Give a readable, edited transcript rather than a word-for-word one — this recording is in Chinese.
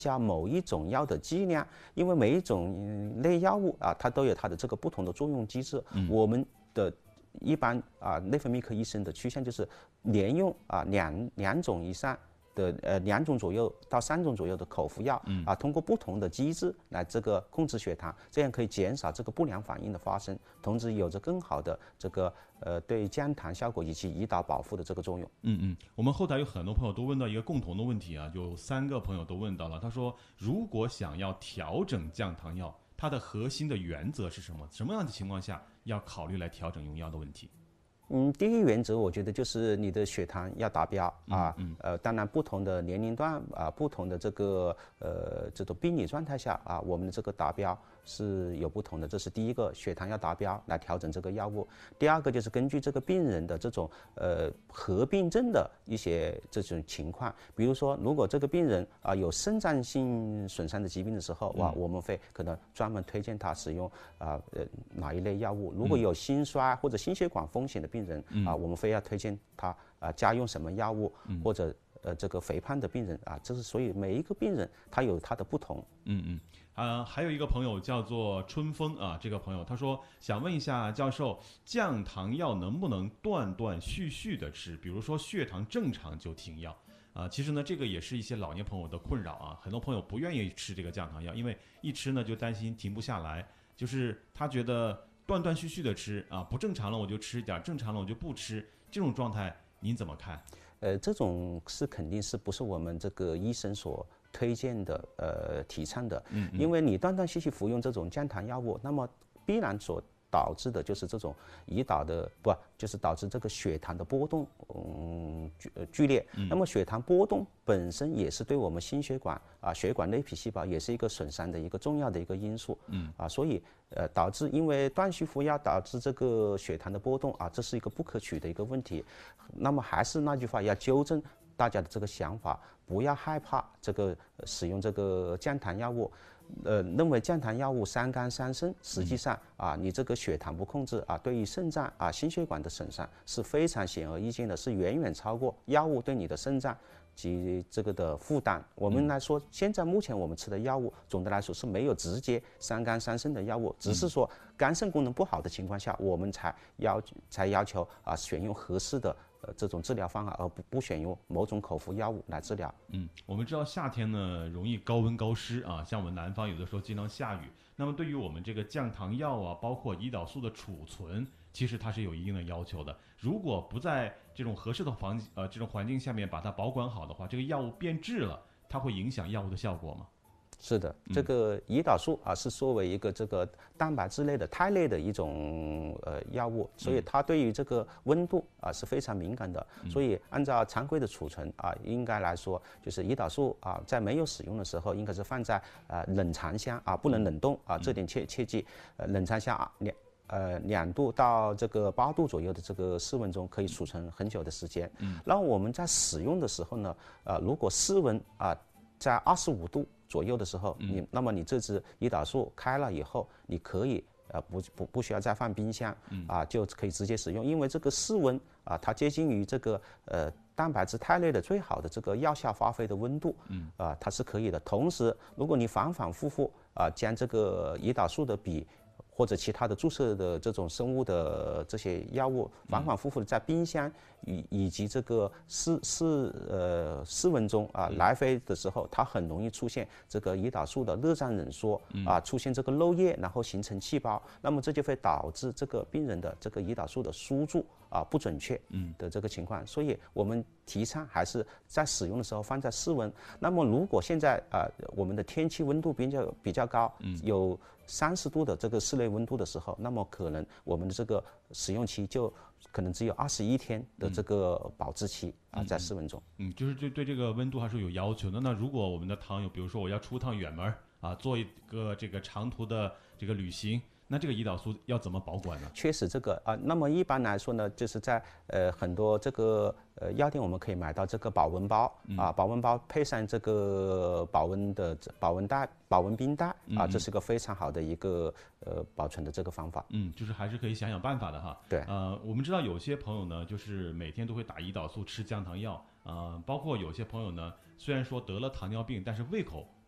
加某一种药的剂量，因为每一种类药物啊，它都有它的这个不同的作用机制。我们的一般内分泌科医生的趋向就是连用两种以上的2种左右到3种左右的口服药通过不同的机制来这个控制血糖，这样可以减少这个不良反应的发生，同时有着更好的这个对降糖效果以及胰岛保护的这个作用。 我们后台有很多朋友都问到一个共同的问题啊，有3个朋友都问到了，他说如果想要调整降糖药，它的核心的原则是什么？什么样的情况下要考虑来调整用药的问题？ 第一原则我觉得就是你的血糖要达标当然不同的年龄段不同的这个这种病理状态下我们的这个达标是有不同的，这是第一个，血糖要达标来调整这个药物。第二个就是根据这个病人的这种合并症的一些这种情况，比如说如果这个病人有肾脏性损伤的疾病的时候我们会可能专门推荐他使用哪一类药物。如果有心衰或者心血管风险的病人我们非要推荐他加用什么药物，或者这个肥胖的病人这是所以每一个病人他有他的不同。 还有一个朋友叫做春风这个朋友他说想问一下教授，降糖药能不能断断续续的吃？比如说血糖正常就停药其实呢，这个也是一些老年朋友的困扰很多朋友不愿意吃这个降糖药，因为一吃呢就担心停不下来，就是他觉得断断续续的吃不正常了我就吃一点，正常了我就不吃，这种状态您怎么看？ 这种是肯定是不是我们这个医生所推荐的提倡的，因为你断断续续服用这种降糖药物，那么必然所导致的就是这种胰岛的就是导致这个血糖的波动剧烈。那么血糖波动本身也是对我们心血管血管内皮细胞也是一个损伤的一个重要的一个因素。所以导致因为断续服药导致这个血糖的波动这是一个不可取的一个问题。那么还是那句话，要纠正大家的这个想法，不要害怕这个使用这个降糖药物。认为降糖药物伤肝伤肾，实际上你这个血糖不控制对于肾脏心血管的损伤是非常显而易见的，是远远超过药物对你的肾脏及这个的负担。我们来说，现在目前我们吃的药物，总的来说是没有直接伤肝伤肾的药物，只是说肝肾功能不好的情况下，我们才要求选用合适的这种治疗方法，而不选用某种口服药物来治疗。 我们知道夏天呢容易高温高湿像我们南方有的时候经常下雨，那么对于我们这个降糖药包括胰岛素的储存，其实它是有一定的要求的。如果不在这种合适的这种环境下面把它保管好的话，这个药物变质了，它会影响药物的效果吗？ 是的，这个胰岛素是作为一个这个蛋白质类的肽类的一种药物，所以它对于这个温度是非常敏感的。所以按照常规的储存应该来说，就是胰岛素在没有使用的时候，应该是放在冷藏箱不能冷冻这点切记。冷藏箱2度到这个8度左右的这个室温中可以储存很久的时间。那我们在使用的时候呢，如果室温在25度左右的时候，那么你这支胰岛素开了以后，你可以不需要再放冰箱就可以直接使用，因为这个室温它接近于这个蛋白质肽类的最好的这个药效发挥的温度它是可以的。同时，如果你反反复复将这个胰岛素的比或者其他的注射的这种生物的这些药物反反复复的在冰箱以及这个室温中来回的时候，它很容易出现这个胰岛素的热胀冷缩出现这个漏液，然后形成气包，那么这就会导致这个病人的这个胰岛素的输注不准确的这个情况。所以我们提倡还是在使用的时候放在室温。那么如果现在我们的天气温度比较高，有30度的这个室内温度的时候，那么可能我们的这个使用期就可能只有21天的这个保质期在室温中。 就是对这个温度还是有要求的。那如果我们的糖友，比如说我要出趟远门做一个这个长途的这个旅行，那这个胰岛素要怎么保管呢？ 确实这个那么一般来说呢，就是在很多这个药店我们可以买到这个保温包保温包配上这个保温袋、保温冰袋这是个非常好的一个保存的这个方法。 就是还是可以想想办法的哈。 对， 我们知道有些朋友呢，就是每天都会打胰岛素、吃降糖药包括有些朋友呢，虽然说得了糖尿病，但是胃口